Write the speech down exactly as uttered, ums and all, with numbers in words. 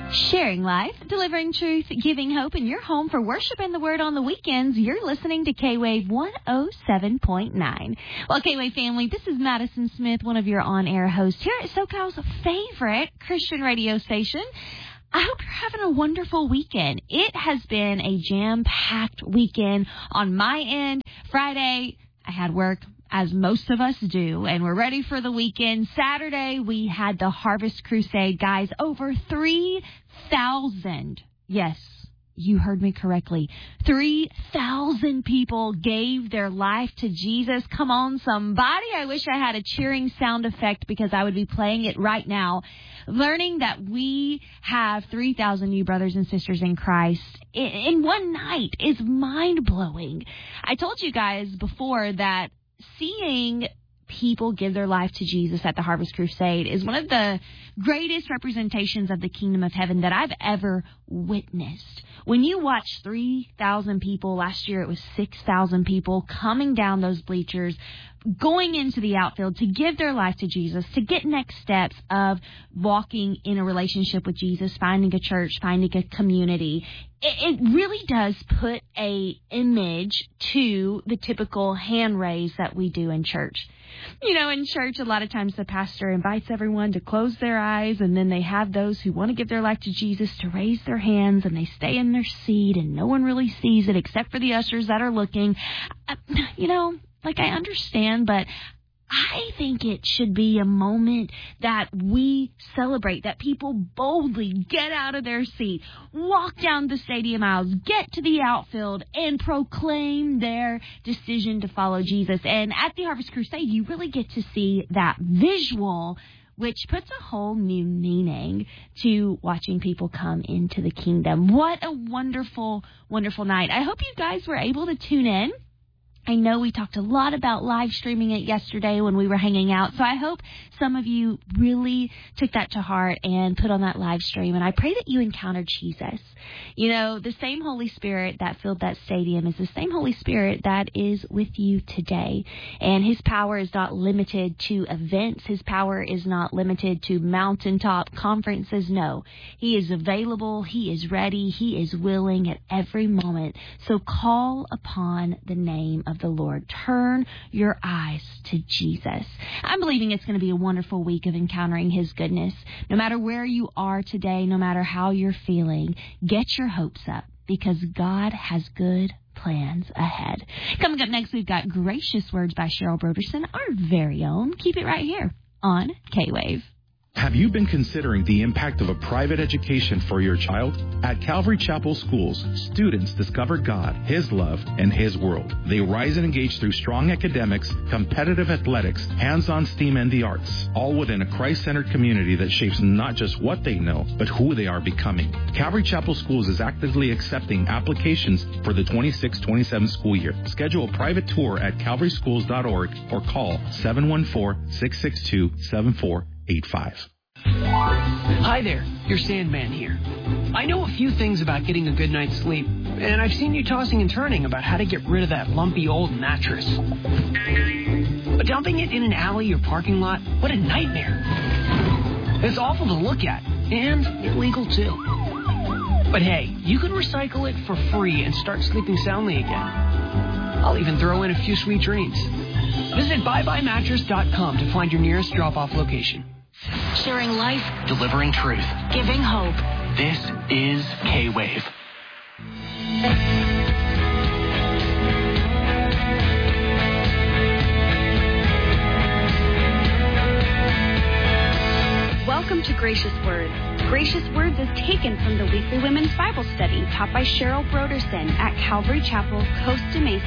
Sharing life, delivering truth, giving hope in your home for worship and the word on the weekends. You're listening to K-Wave one oh seven point nine. Well, K-Wave family, this is Madison Smith, one of your on-air hosts here at SoCal's favorite Christian radio station. I hope you're having a wonderful weekend. It has been a jam-packed weekend on my end. Friday, I had work, as most of us do, and we're ready for the weekend. Saturday, we had the Harvest Crusade. Guys, over three thousand, yes, you heard me correctly, three thousand people gave their life to Jesus. Come on, somebody. I wish I had a cheering sound effect because I would be playing it right now. Learning that we have three thousand new brothers and sisters in Christ in, in one night is mind-blowing. I told you guys before that seeing people give their life to Jesus at the Harvest Crusade is one of the greatest representations of the kingdom of heaven that I've ever witnessed. When you watch three thousand people, last year it was six thousand people coming down those bleachers, going into the outfield to give their life to Jesus, to get next steps of walking in a relationship with Jesus, finding a church, finding a community. It, it really does put a image to the typical hand raise that we do in church. You know, in church, a lot of times the pastor invites everyone to close their eyes, and then they have those who want to give their life to Jesus to raise their hands, and they stay in their seat, and no one really sees it except for the ushers that are looking. Uh, you know, like, I understand, but I think it should be a moment that we celebrate, that people boldly get out of their seat, walk down the stadium aisles, get to the outfield, and proclaim their decision to follow Jesus. And at the Harvest Crusade, you really get to see that visual, which puts a whole new meaning to watching people come into the kingdom. What a wonderful, wonderful night. I hope you guys were able to tune in. I know we talked a lot about live streaming it yesterday when we were hanging out, so I hope some of you really took that to heart and put on that live stream, and I pray that you encountered Jesus. You know, the same Holy Spirit that filled that stadium is the same Holy Spirit that is with you today, and His power is not limited to events. His power is not limited to mountaintop conferences. No, He is available. He is ready. He is willing at every moment, so call upon the name of the Lord. Turn your eyes to Jesus. I'm believing it's going to be a wonderful week of encountering His goodness. No matter where you are today, no matter how you're feeling, get your hopes up because God has good plans ahead. Coming up next, we've got Gracious Words by Cheryl Broderson, our very own. Keep it right here on K-Wave. Have you been considering the impact of a private education for your child? At Calvary Chapel Schools, students discover God, His love, and His world. They rise and engage through strong academics, competitive athletics, hands-on STEAM, and the arts, all within a Christ-centered community that shapes not just what they know, but who they are becoming. Calvary Chapel Schools is actively accepting applications for the twenty-six twenty-seven school year. Schedule a private tour at calvary schools dot org or call seven one four, six six two, seven four eight five. Hi there, your Sandman here. I know a few things about getting a good night's sleep, and I've seen you tossing and turning about how to get rid of that lumpy old mattress. But dumping it in an alley or parking lot, what a nightmare. It's awful to look at, and illegal too. But hey, you can recycle it for free and start sleeping soundly again. I'll even throw in a few sweet dreams. Visit bye bye mattress dot com to find your nearest drop-off location. Sharing life, Delivering truth. giving hope. This is K-Wave. Welcome to Gracious Words. Gracious Words is taken from the weekly women's Bible study taught by Cheryl Broderson at Calvary Chapel, Costa Mesa,